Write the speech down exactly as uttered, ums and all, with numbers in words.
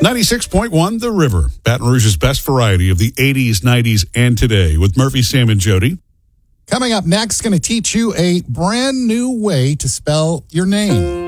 ninety-six point one The River, Baton Rouge's best variety of the eighties, nineties, and today with Murphy, Sam, and Jody. Coming up next, going to teach you a brand new way to spell your name.